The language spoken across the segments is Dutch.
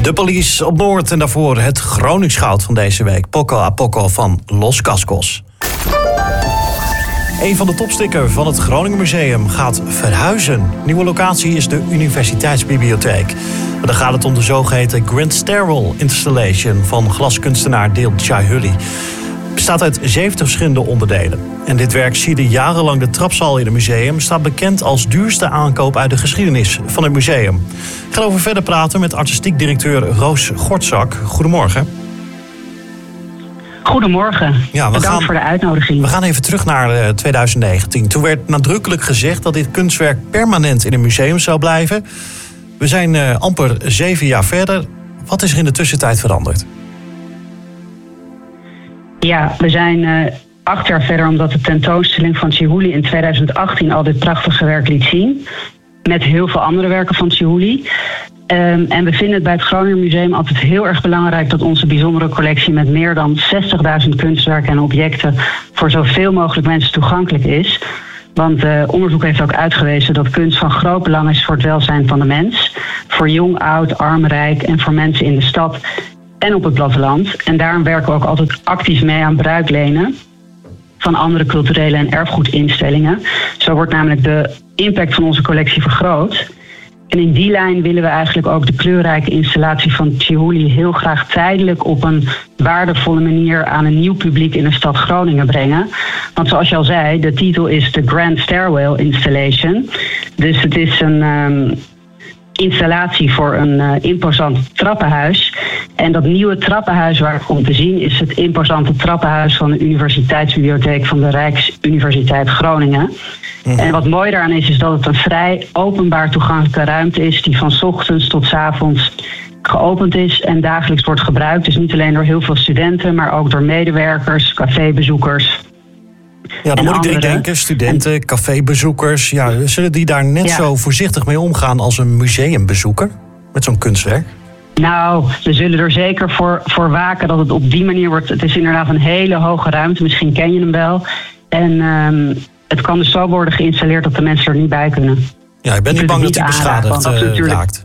De Police op Noord en daarvoor het Gronings goud van deze week. Poco a Poco van Los Cascos. Een van de topstickers van het Groningen Museum gaat verhuizen. Nieuwe locatie is de Universiteitsbibliotheek. Dan gaat het om de zogeheten Grand Stairwell Installation van glaskunstenaar Dale Chihuly. Het bestaat uit 70 verschillende onderdelen. En dit werk sierde jarenlang de trapzaal in het museum. Staat bekend als duurste aankoop uit de geschiedenis van het museum. Ik ga over verder praten met artistiek directeur Roos Gortzak. Goedemorgen. Goedemorgen. Ja, bedankt voor de uitnodiging. We gaan even terug naar 2019. Toen werd nadrukkelijk gezegd dat dit kunstwerk permanent in het museum zou blijven. We zijn amper 7 jaar verder. Wat is er in de tussentijd veranderd? Ja, we zijn 8 jaar verder omdat de tentoonstelling van Chihuly in 2018 al dit prachtige werk liet zien. Met heel veel andere werken van Chihuly. En we vinden het bij het Groninger Museum altijd heel erg belangrijk dat onze bijzondere collectie met meer dan 60.000 kunstwerken en objecten voor zoveel mogelijk mensen toegankelijk is. Want onderzoek heeft ook uitgewezen dat kunst van groot belang is voor het welzijn van de mens. Voor jong, oud, arm, rijk en voor mensen in de stad en op het platteland. En daarom werken we ook altijd actief mee aan bruiklenen van andere culturele en erfgoedinstellingen. Zo wordt namelijk de impact van onze collectie vergroot. En in die lijn willen we eigenlijk ook de kleurrijke installatie van Chihuly heel graag tijdelijk op een waardevolle manier aan een nieuw publiek in de stad Groningen brengen. Want zoals je al zei, de titel is de Grand Stairwell Installation. Dus het is een installatie voor een imposant trappenhuis. En dat nieuwe trappenhuis waar het om te zien is het imposante trappenhuis van de Universiteitsbibliotheek van de Rijksuniversiteit Groningen. En wat mooi daaraan is dat het een vrij openbaar toegankelijke ruimte is die van 's ochtends tot 's avonds geopend is en dagelijks wordt gebruikt. Dus niet alleen door heel veel studenten, maar ook door medewerkers, cafébezoekers. Ja, dan moet ik direct denken, studenten, cafébezoekers. Ja, zullen die daar net zo voorzichtig mee omgaan als een museumbezoeker met zo'n kunstwerk? Nou, we zullen er zeker voor waken dat het op die manier wordt. Het is inderdaad een hele hoge ruimte, misschien ken je hem wel. En het kan dus zo worden geïnstalleerd dat de mensen er niet bij kunnen. Ja, ik ben niet bang dat hij beschadigd raakt.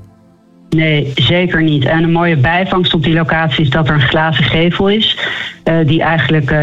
Nee, zeker niet. En een mooie bijvangst op die locatie is dat er een glazen gevel is. Die eigenlijk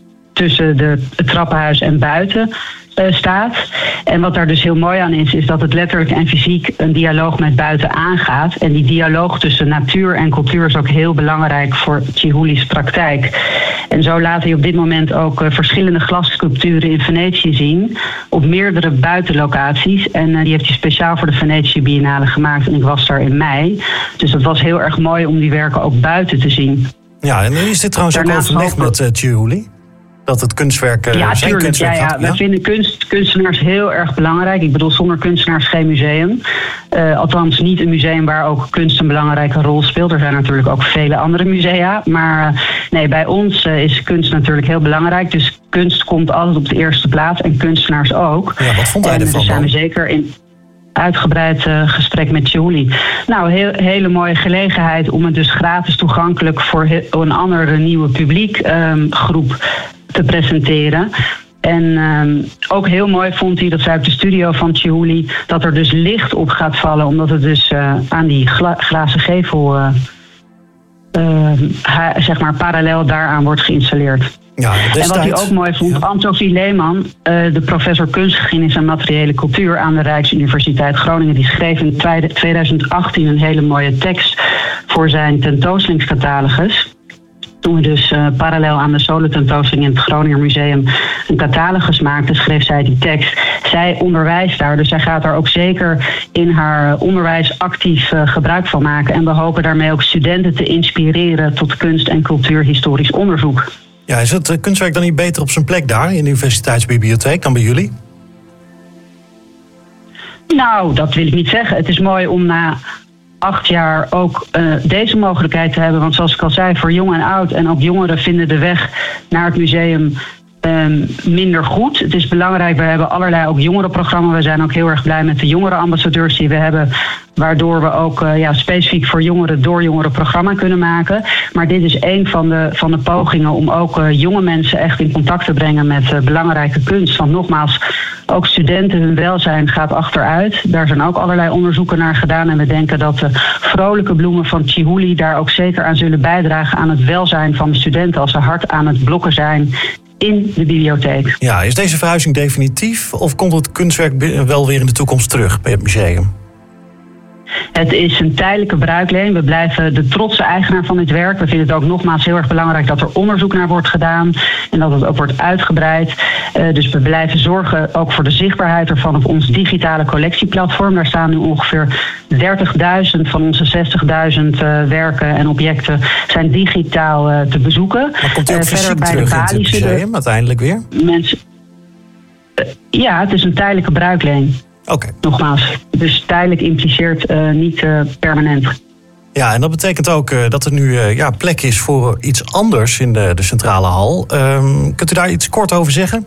tussen het trappenhuis en buiten staat. En wat daar dus heel mooi aan is dat het letterlijk en fysiek een dialoog met buiten aangaat. En die dialoog tussen natuur en cultuur is ook heel belangrijk voor Chihuly's praktijk. En zo laat hij op dit moment ook verschillende glassculpturen in Venetië zien. Op meerdere buitenlocaties. En die heeft hij speciaal voor de Venetië Biennale gemaakt. En ik was daar in mei. Dus het was heel erg mooi om die werken ook buiten te zien. Ja, en is dit trouwens ook overleg met Chihuly? Dat het kunstwerk zijn kunstwerk had? We vinden kunstenaars heel erg belangrijk. Ik bedoel, zonder kunstenaars geen museum. Althans, niet een museum waar ook kunst een belangrijke rol speelt. Er zijn natuurlijk ook vele andere musea. Maar nee, bij ons is kunst natuurlijk heel belangrijk. Dus kunst komt altijd op de eerste plaats en kunstenaars ook. Ja, wat vond hij ervan? Dus zijn we zeker in uitgebreid gesprek met Chihuly. Nou, hele mooie gelegenheid om het dus gratis toegankelijk voor een andere nieuwe publiekgroep te presenteren. En ook heel mooi vond hij, dat zei ook de studio van Chihuly, dat er dus licht op gaat vallen, omdat het dus aan die glazen gevel zeg maar parallel daaraan wordt geïnstalleerd. Ja, en wat hij ook mooi vond, Anne-Sophie Leeman, de professor kunstgeschiedenis en materiële cultuur aan de Rijksuniversiteit Groningen, die schreef in 2018 een hele mooie tekst voor zijn tentoonstellingscatalogus. Toen we dus parallel aan de solo-tentoonstelling in het Groninger Museum een catalogus maakten, schreef zij die tekst. Zij onderwijst daar, dus zij gaat daar ook zeker in haar onderwijs actief gebruik van maken. En we hopen daarmee ook studenten te inspireren tot kunst- en cultuurhistorisch onderzoek. Ja, is het kunstwerk dan niet beter op zijn plek daar in de Universiteitsbibliotheek dan bij jullie? Nou, dat wil ik niet zeggen. Het is mooi om na 8 jaar ook deze mogelijkheid te hebben. Want zoals ik al zei, voor jong en oud en ook jongeren vinden de weg naar het museum minder goed. Het is belangrijk, we hebben allerlei ook jongerenprogramma's. We zijn ook heel erg blij met de jongerenambassadeurs die we hebben, waardoor we ook specifiek voor jongeren door jongeren programma kunnen maken. Maar dit is een van de pogingen om ook jonge mensen echt in contact te brengen met belangrijke kunst. Want nogmaals, ook studenten, hun welzijn gaat achteruit. Daar zijn ook allerlei onderzoeken naar gedaan. En we denken dat de vrolijke bloemen van Chihuly daar ook zeker aan zullen bijdragen aan het welzijn van de studenten als ze hard aan het blokken zijn in de bibliotheek. Ja, is deze verhuizing definitief of komt het kunstwerk wel weer in de toekomst terug bij het museum? Het is een tijdelijke bruikleen. We blijven de trotse eigenaar van dit werk. We vinden het ook nogmaals heel erg belangrijk dat er onderzoek naar wordt gedaan en dat het ook wordt uitgebreid. Dus we blijven zorgen ook voor de zichtbaarheid ervan op ons digitale collectieplatform. Daar staan nu ongeveer 30.000 van onze 60.000 werken en objecten zijn digitaal te bezoeken. Maar komt u ook fysiek terug in het museum uiteindelijk weer? Ja, het is een tijdelijke bruikleen. Okay. Nogmaals, dus tijdelijk impliceert niet permanent. Ja, en dat betekent ook dat er nu plek is voor iets anders in de centrale hal. Kunt u daar iets kort over zeggen?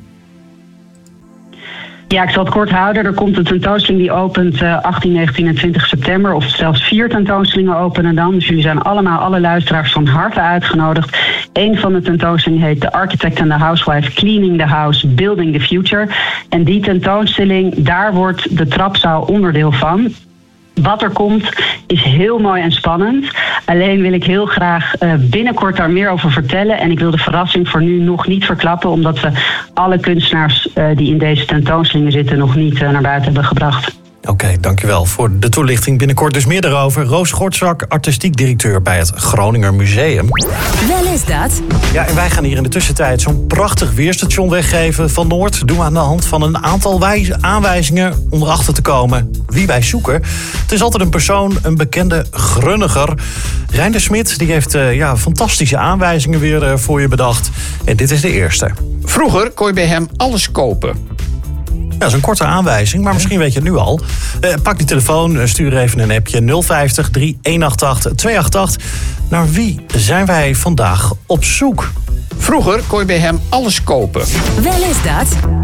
Ja, ik zal het kort houden. Er komt een tentoonstelling die opent 18, 19 en 20 september. Of zelfs 4 tentoonstellingen openen dan. Dus jullie zijn alle luisteraars van harte uitgenodigd. Een van de tentoonstellingen heet The Architect and the Housewife Cleaning the House, Building the Future. En die tentoonstelling, daar wordt de trapzaal onderdeel van. Wat er komt is heel mooi en spannend. Alleen wil ik heel graag binnenkort daar meer over vertellen. En ik wil de verrassing voor nu nog niet verklappen, omdat we alle kunstenaars die in deze tentoonstellingen zitten nog niet naar buiten hebben gebracht. Oké, dankjewel voor de toelichting. Binnenkort dus meer daarover. Roos Gortzak, artistiek directeur bij het Groninger Museum. Wel is dat. Ja, en wij gaan hier in de tussentijd zo'n prachtig weerstation weggeven van Noord. Doen we aan de hand van een aantal aanwijzingen om erachter te komen wie wij zoeken. Het is altijd een persoon, een bekende grunniger. Reinder Smit, die heeft fantastische aanwijzingen weer voor je bedacht. En dit is de eerste. Vroeger kon je bij hem alles kopen. Ja, dat is een korte aanwijzing, maar misschien weet je het nu al. Pak die telefoon, stuur even een appje 050 3188 288. Naar wie zijn wij vandaag op zoek? Vroeger kon je bij hem alles kopen. Wel is dat.